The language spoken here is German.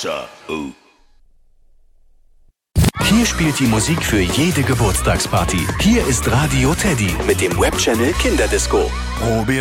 Hier spielt die Musik für jede Geburtstagsparty. Hier ist Radio Teddy mit dem Webchannel Kinderdisco.